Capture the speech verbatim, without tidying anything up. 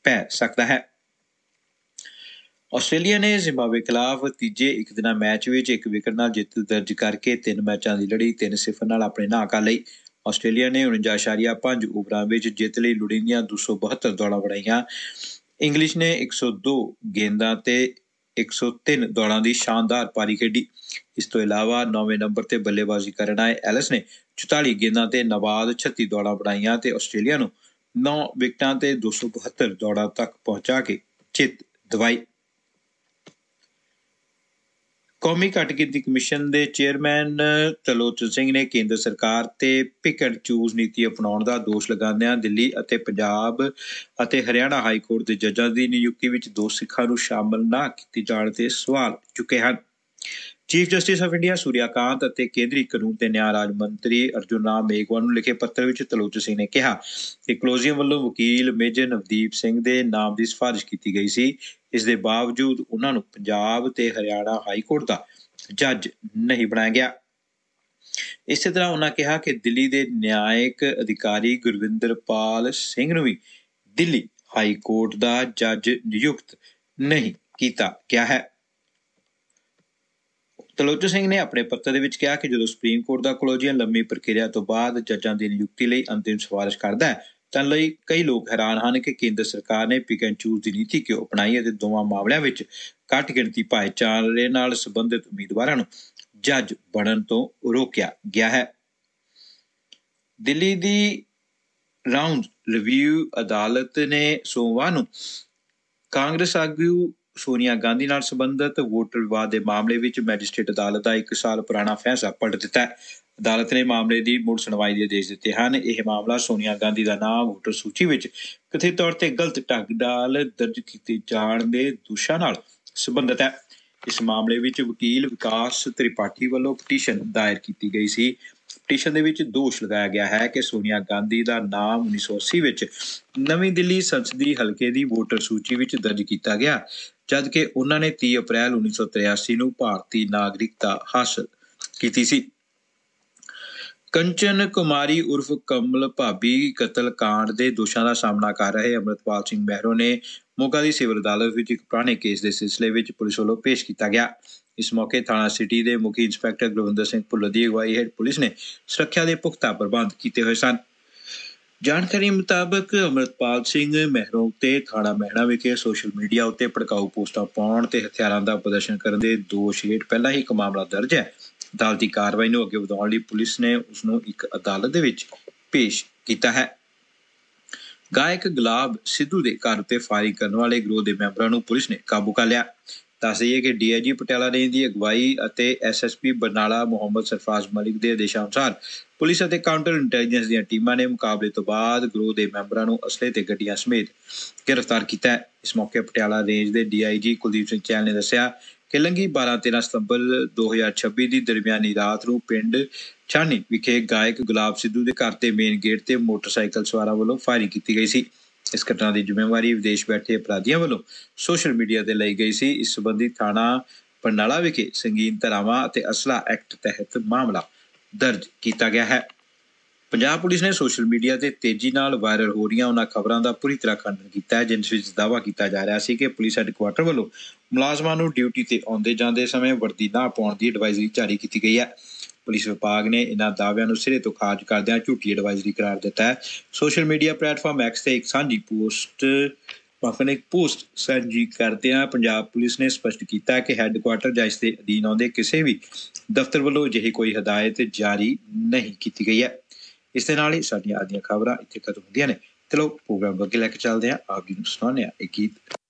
ਪੈ ਸਕਦਾ ਹੈ। ਆਸਟ੍ਰੇਲੀਆ ਨੇ ਜ਼ਿੰਬਾਬਵੇ ਖਿਲਾਫ ਤੀਜੇ ਇੱਕ ਦਿਨਾ ਮੈਚ ਵਿੱਚ ਇੱਕ ਵਿਕਟ ਨਾਲ ਜਿੱਤ ਦਰਜ ਕਰਕੇ ਤਿੰਨ ਮੈਚਾਂ ਦੀ ਲੜੀ ਤਿੰਨ ਸਿਫਰ ਨਾਲ ਆਪਣੇ ਨਾਂ ਕਰ ਲਈ। ਆਸਟ੍ਰੇਲੀਆ ਨੇ ਉਣੰਜਾ ਇਸ਼ਾਰੀਆ ਪੰਜ ਓਵਰਾਂ ਵਿੱਚ ਜਿੱਤ ਲਈ ਲੋੜੀਂਦੀਆਂ ਦੋ ਸੌ ਬਹੱਤਰ ਦੌੜਾਂ ਬਣਾਈਆਂ। ਇੰਗਲਿਸ਼ ਨੇ ਇੱਕ ਸੌ ਦੋ ਗੇਂਦਾਂ ਤੇ ਇੱਕ ਸੌ ਤਿੰਨ ਦੌੜਾਂ ਦੀ ਸ਼ਾਨਦਾਰ ਪਾਰੀ ਖੇਡੀ। ਇਸ ਤੋਂ ਇਲਾਵਾ ਨੌਵੇਂ ਨੰਬਰ ਤੇ ਬੱਲੇਬਾਜ਼ੀ ਕਰਨ ਆਏ ਐਲਿਸ ਨੇ ਚੁਤਾਲੀ ਗੇਂਦਾਂ ਤੇ ਨਵਾਦ ਛੱਤੀ ਦੌੜਾਂ ਬਣਾਈਆਂ ਤੇ ਆਸਟ੍ਰੇਲੀਆ ਨੂੰ ਨੌ ਵਿਕਟਾਂ ਤੇ ਦੋ ਸੌ ਬਹੱਤਰ ਦੌੜਾਂ ਤੱਕ ਪਹੁੰਚਾ ਕੇ ਜਿੱਤ ਦਿਵਾਈ। ਕੌਮੀ ਘੱਟ ਗਿਣਤੀ ਕਮਿਸ਼ਨ ਦੇ ਚੇਅਰਮੈਨ ਤਰਲੋਚਨ ਸਿੰਘ ਨੇ ਕੇਂਦਰ ਸਰਕਾਰ ਤੇ ਪਿਕ ਐਂਡ ਚੂਜ਼ ਨੀਤੀ ਅਪਣਾਉਣ ਦਾ ਦੋਸ਼ ਲਗਾਉਂਦਿਆਂ ਦਿੱਲੀ ਅਤੇ ਪੰਜਾਬ ਅਤੇ ਹਰਿਆਣਾ ਹਾਈ ਕੋਰਟ ਦੇ ਜੱਜਾਂ ਦੀ ਨਿਯੁਕਤੀ ਵਿੱਚ ਦੋ ਸਿੱਖਾਂ ਨੂੰ ਸ਼ਾਮਲ ਨਾ ਕੀਤੇ ਜਾਣ ਤੇ ਸਵਾਲ ਚੁੱਕੇ ਹਨ। Chief justice of India Suryakant ਅਤੇ ਕੇਂਦਰੀ ਕਾਨੂੰਨ ਤੇ ਨਿਆਂ ਰਾਜ ਮੰਤਰੀ ਅਰਜੁਨ ਰਾਮ ਮੇਘਵਾਲ ਨੂੰ ਲਿਖੇ ਪੱਤਰ ਵਿੱਚ ਤਰਲੋਚਨ ਸਿੰਘ ਨੇ ਕਿਹਾ ਕਿ ਕਲੋਜ਼ੀਅਮ ਵੱਲੋਂ ਵਕੀਲ ਮੇਜਰ ਨਵਦੀਪ ਸਿੰਘ ਦੇ ਨਾਮ ਦੀ ਸਿਫਾਰਿਸ਼ ਕੀਤੀ ਗਈ ਸੀ। ਇਸ ਦੇ ਬਾਵਜੂਦ ਉਹਨਾਂ ਨੂੰ ਪੰਜਾਬ ਤੇ ਹਰਿਆਣਾ ਹਾਈ ਕੋਰਟ ਦਾ ਜੱਜ ਨਹੀਂ ਬਣਾਇਆ ਗਿਆ। ਇਸੇ ਤਰ੍ਹਾਂ ਉਹਨਾਂ ਕਿਹਾ ਕਿ ਦਿੱਲੀ ਦੇ ਨਿਆਇਕ ਅਧਿਕਾਰੀ ਗੁਰਵਿੰਦਰਪਾਲ ਸਿੰਘ ਨੂੰ ਵੀ ਦਿੱਲੀ ਹਾਈ ਕੋਰਟ ਦਾ ਜੱਜ ਨਿਯੁਕਤ ਨਹੀਂ ਕੀਤਾ ਗਿਆ ਹੈ। ਤਰਲੋਚਨ ਸਿੰਘ ਨੇ ਆਪਣੇ ਪੱਤਰ ਦੇ ਵਿੱਚ ਕਿਹਾ ਕਿ ਜਦੋਂ ਸੁਪਰੀਮ ਕੋਰਟ ਦਾ ਕਲੋਜ਼ੀਅਮ ਲੰਮੀ ਪ੍ਰਕਿਰਿਆ ਤੋਂ ਬਾਅਦ ਜੱਜਾਂ ਦੀ ਨਿਯੁਕਤੀ ਲਈ ਅੰਤਿਮ ਸਿਫਾਰਿਸ਼ ਕਰਦਾ ਹੈ ਤਾਂ ਲਈ ਕਈ ਲੋਕ ਹੈਰਾਨ ਹਨ ਕਿ ਕੇਂਦਰ ਸਰਕਾਰ ਨੇ ਪਿਕ ਐਂਡ ਚੂਜ਼ ਦੀ ਨੀਤੀ ਕਿਉਂ ਅਪਣਾਈ ਅਤੇ ਦੋਵਾਂ ਮਾਮਲਿਆਂ ਵਿੱਚ ਘੱਟ ਗਿਣਤੀ ਭਾਈਚਾਰੇ ਨਾਲ ਸੰਬੰਧਿਤ ਉਮੀਦਵਾਰਾਂ ਨੂੰ ਜੱਜ ਬਣਨ ਤੋਂ ਰੋਕਿਆ ਗਿਆ ਹੈ। ਦਿੱਲੀ ਦੀ ਰਾਉਂਡ ਰਿਵਿਊ ਅਦਾਲਤ ਨੇ ਸੋਮਵਾਰ ਨੂੰ ਕਾਂਗਰਸ ਆਗੂ ਸੋਨੀਆ ਗਾਂਧੀ ਨਾਲ ਸੰਬੰਧਿਤ ਵੋਟਰ ਵਿਵਾਦ ਦੇ ਮਾਮਲੇ ਵਿੱਚ ਮੈਜਿਸਟਰੇਟ ਅਦਾਲਤ ਦਾ ਇੱਕ ਸਾਲ ਪੁਰਾਣਾ ਫੈਸਲਾ ਪਲਟ ਦਿੱਤਾ ਹੈ। ਅਦਾਲਤ ਨੇ ਮਾਮਲੇ ਦੀ ਮੁੜ ਸੁਣਵਾਈ ਦੇ ਆਦੇਸ਼ ਦਿੱਤੇ ਹਨ। ਇਹ ਮਾਮਲਾ ਸੋਨੀਆ ਗਾਂਧੀ ਦਾ ਨਾਮ ਵੋਟਰ ਸੂਚੀ ਵਿੱਚ ਕਥਿਤ ਤੌਰ ਤੇ ਗਲਤ ਢੰਗ ਨਾਲ ਦਰਜ ਕੀਤੇ ਜਾਣ ਦੇ ਦੋਸ਼ਾਂ ਨਾਲ ਸੰਬੰਧਿਤ ਹੈ। ਇਸ ਮਾਮਲੇ ਵਿੱਚ ਵਕੀਲ ਵਿਕਾਸ ਤ੍ਰਿਪਾਠੀ ਵੱਲੋਂ ਪਟੀਸ਼ਨ ਦਾਇਰ ਕੀਤੀ ਗਈ ਸੀ। ਪਟੀਸ਼ਨ ਦੇ ਵਿੱਚ ਦੋਸ਼ ਲਗਾਇਆ ਗਿਆ ਹੈ ਕਿ ਸੋਨੀਆ ਗਾਂਧੀ ਦਾ ਨਾਮ ਉੱਨੀ ਸੌ ਅੱਸੀ ਵਿੱਚ ਨਵੀਂ ਦਿੱਲੀ ਸੰਸਦੀ ਹਲਕੇ ਦੀ ਵੋਟਰ ਸੂਚੀ ਵਿੱਚ ਦਰਜ ਕੀਤਾ ਗਿਆ ਜਦਕਿ ਉਹਨਾਂ ਨੇ ਤੀਹ ਅਪ੍ਰੈਲ ਉੱਨੀ ਸੌ ਤਰਿਆਸੀ ਨੂੰ ਭਾਰਤੀ ਨਾਗਰਿਕਤਾ ਹਾਸਲ ਕੀਤੀ ਸੀ। ਕੰਚਨ ਕੁਮਾਰੀ ਉਰਫ ਕਮਲ ਭਾਬੀ ਕਤਲ ਕਾਂਡ ਦੇ ਦੋਸ਼ਾਂ ਦਾ ਸਾਹਮਣਾ ਕਰ ਰਹੇ ਅੰਮ੍ਰਿਤਪਾਲ ਸਿੰਘ ਮਹਿਰੋ ਨੇ ਮੋਗਾ ਦੀ ਸਿਵਲ ਅਦਾਲਤ ਵਿੱਚ ਇੱਕ ਪੁਰਾਣੇ ਕੇਸ ਦੇ ਸਿਲਸਿਲੇ ਵਿੱਚ ਪੁਲਿਸ ਵੱਲੋਂ ਪੇਸ਼ ਕੀਤਾ ਗਿਆ। ਇਸ ਮੌਕੇ ਥਾਣਾ ਸਿਟੀ ਦੇ ਮੁਖੀ ਇੰਸਪੈਕਟਰ ਗੁਰਵਿੰਦਰ ਸਿੰਘ ਭੁੱਲਰ ਦੀ ਅਗਵਾਈ ਹੇਠ ਪੁਲਿਸ ਨੇ ਸੁਰੱਖਿਆ ਦੇ ਪੁਖਤਾ ਪ੍ਰਬੰਧ ਕੀਤੇ ਹੋਏ ਸਨ। ਜਾਣਕਾਰੀ ਮੁਤਾਬਕ ਅੰਮ੍ਰਿਤਪਾਲ ਸਿੰਘ ਮਹਿਰੋ ਉੱਤੇ ਥਾਣਾ ਮਹਿਣਾ ਵਿਖੇ ਸੋਸ਼ਲ ਮੀਡੀਆ ਉੱਤੇ ਭੜਕਾਊ ਪੋਸਟਾਂ ਪਾਉਣ ਤੇ ਹਥਿਆਰਾਂ ਦਾ ਪ੍ਰਦਰਸ਼ਨ ਕਰਨ ਦੇ ਦੋਸ਼ ਹੇਠ ਪਹਿਲਾਂ ਹੀ ਇੱਕ ਮਾਮਲਾ ਦਰਜ ਹੈ। ਅਦਾਲਤੀ ਕਾਰਵਾਈ ਨੂੰ ਅੱਗੇ ਵਧਾਉਣ ਲਈ ਪੁਲਿਸ ਨੇ ਉਸ ਨੂੰ ਇੱਕ ਅਦਾਲਤ ਦੇ ਵਿੱਚ ਪੇਸ਼ ਕੀਤਾ ਹੈ। ਗਾਇਕ ਗੁਲਾਬ ਸਿੱਧੂ ਦੇ ਘਰ ਉੱਤੇ ਫਾਇਰਿੰਗ ਕਰਨ ਵਾਲੇ ਗਰੋਹ ਦੇ ਮੈਂਬਰਾਂ ਨੂੰ ਪੁਲਿਸ ਨੇ ਕਾਬੂ ਕਰ ਲਿਆ। ਦੱਸ ਦਈਏ ਕਿ ਡੀ ਆਈ ਜੀ ਪਟਿਆਲਾ ਰੇਂਜ ਦੀ ਅਗਵਾਈ ਅਤੇ S S P Barnala Muhammad Sarfaraz Malik ਦੇ ਆਦੇਸ਼ਾਂ ਅਨੁਸਾਰ ਪੁਲਿਸ ਅਤੇ ਕਾਊਂਟਰ ਇੰਟੈਲੀਜੈਂਸ ਦੀਆਂ ਟੀਮਾਂ ਨੇ ਮੁਕਾਬਲੇ ਤੋਂ ਬਾਅਦ ਗਰੋਹ ਦੇ ਮੈਂਬਰਾਂ ਨੂੰ ਅਸਲੇ ਤੇ ਗੱਡੀਆਂ ਸਮੇਤ ਗ੍ਰਿਫਤਾਰ ਕੀਤਾ ਹੈ। ਇਸ ਮੌਕੇ ਪਟਿਆਲਾ ਰੇਂਜ ਦੇ ਡੀ ਆਈ ਜੀ ਕੁਲਦੀਪ ਸਿੰਘ ਚਹਿਲ ਨੇ ਦੱਸਿਆ ਕਿ ਲੰਘੀ ਬਾਰਾਂ ਤੇਰਾਂ ਸਤੰਬਰ ਦੋ ਹਜ਼ਾਰ ਛੱਬੀ ਦੀ ਦਰਮਿਆਨੀ ਰਾਤ ਨੂੰ ਪਿੰਡ ਛਾਨੀ ਵਿਖੇ ਗਾਇਕ ਗੁਲਾਬ ਸਿੱਧੂ ਦੇ ਘਰ ਤੇ ਮੇਨ ਗੇਟ ਤੇ ਮੋਟਰਸਾਈਕਲ ਸਵਾਰਾਂ ਵੱਲੋਂ ਫਾਇਰਿੰਗ ਕੀਤੀ ਗਈ ਸੀ। ਇਸ ਘਟਨਾ ਦੀ ਜ਼ਿੰਮੇਵਾਰੀ ਵਿਦੇਸ਼ ਬੈਠੇ ਅਪਰਾਧੀਆਂ ਵੱਲੋਂ ਸੋਸ਼ਲ ਮੀਡੀਆ ਤੇ ਲਈ ਗਈ ਸੀ। ਇਸ ਸੰਬੰਧੀ ਥਾਣਾ ਬਰਨਾਲਾ ਵਿਖੇ ਸੰਗੀਨ ਧਾਰਾਵਾਂ ਅਤੇ ਅਸਲਾ ਐਕਟ ਤਹਿਤ ਮਾਮਲਾ ਦਰਜ ਕੀਤਾ ਗਿਆ ਹੈ। ਪੰਜਾਬ ਪੁਲਿਸ ਨੇ ਸੋਸ਼ਲ ਮੀਡੀਆ ਤੇ ਤੇਜ਼ੀ ਨਾਲ ਵਾਇਰਲ ਹੋ ਰਹੀਆਂ ਉਹਨਾਂ ਖਬਰਾਂ ਦਾ ਪੂਰੀ ਤਰ੍ਹਾਂ ਖੰਡਨ ਕੀਤਾ ਹੈ ਜਿਸ ਵਿੱਚ ਦਾਅਵਾ ਕੀਤਾ ਜਾ ਰਿਹਾ ਸੀ ਕਿ ਪੁਲਿਸ ਹੈੱਡਕੁਆਰਟਰ ਵੱਲੋਂ ਮੁਲਾਜ਼ਮਾਂ ਨੂੰ ਡਿਊਟੀ ਤੇ ਆਉਂਦੇ ਜਾਂਦੇ ਸਮੇਂ ਵਰਦੀ ਨਾ ਪਾਉਣ ਦੀ ਐਡਵਾਈਜ਼ਰੀ ਜਾਰੀ ਕੀਤੀ ਗਈ ਹੈ। ਪੁਲਿਸ ਵਿਭਾਗ ਨੇ ਇਹਨਾਂ ਦਾਅਵਿਆਂ ਨੂੰ ਸਿਰੇ ਤੋਂ ਖਾਰਜ ਕਰਦਿਆਂ ਝੂਠੀ ਐਡਵਾਈਜ਼ਰੀ ਕਰਾਰ ਦਿੱਤਾ ਹੈ। ਸੋਸ਼ਲ ਮੀਡੀਆ ਪਲੇਟਫਾਰਮ ਐਕਸ ਤੇ ਇੱਕ ਸਾਂਝੀ ਪੋਸਟ ਮਾਫਨ ਇੱਕ ਪੋਸਟ ਸਾਂਝੀ ਕਰਦਿਆਂ ਪੰਜਾਬ ਪੁਲਿਸ ਨੇ ਸਪਸ਼ਟ ਕੀਤਾ ਕਿ ਹੈੱਡਕੁਆਰਟਰ ਜਾਂ ਇਸ ਦੇ ਅਧੀਨ ਆਉਂਦੇ ਕਿਸੇ ਵੀ ਦਫ਼ਤਰ ਵੱਲੋਂ ਅਜਿਹੀ ਕੋਈ ਹਦਾਇਤ ਜਾਰੀ ਨਹੀਂ ਕੀਤੀ ਗਈ ਹੈ। ਇਸ ਦੇ ਨਾਲ ਹੀ ਸਾਡੀਆਂ ਆਦੀਆਂ ਖਬਰਾਂ ਇੱਥੇ ਖਤਮ ਹੁੰਦੀਆਂ ਨੇ। ਚਲੋ ਪ੍ਰੋਗਰਾਮ ਅੱਗੇ ਲੈ ਕੇ ਚੱਲਦੇ ਹਾਂ। ਆਪ ਜੀ ਨੂੰ ਸੁਣਾਉਂਦੇ ਹਾਂ ਇੱਕ ਗੀਤ।